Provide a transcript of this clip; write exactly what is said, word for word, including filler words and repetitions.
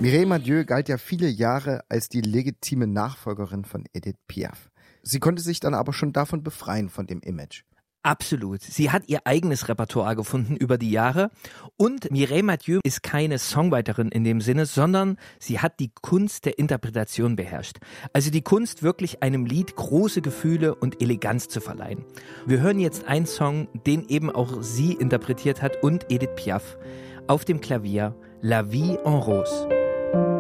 Mireille Mathieu galt ja viele Jahre als die legitime Nachfolgerin von Edith Piaf. Sie konnte sich dann aber schon davon befreien, von dem Image. Absolut. Sie hat ihr eigenes Repertoire gefunden über die Jahre und Mireille Mathieu ist keine Songwriterin in dem Sinne, sondern sie hat die Kunst der Interpretation beherrscht. Also die Kunst, wirklich einem Lied große Gefühle und Eleganz zu verleihen. Wir hören jetzt einen Song, den eben auch sie interpretiert hat und Edith Piaf. Auf dem Klavier La Vie en Rose.